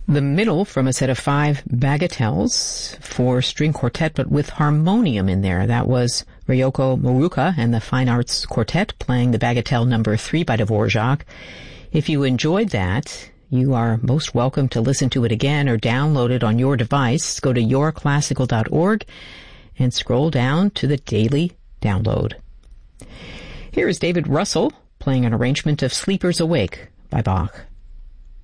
The middle from a set of 5 bagatelles for string quartet, but with harmonium in there. That was Ryoko Moruka and the Fine Arts Quartet playing the Bagatelle number 3 by Dvorak. If you enjoyed that, you are most welcome to listen to it again or download it on your device. Go to yourclassical.org and scroll down to the daily download. Here is David Russell playing an arrangement of Sleepers Awake by Bach.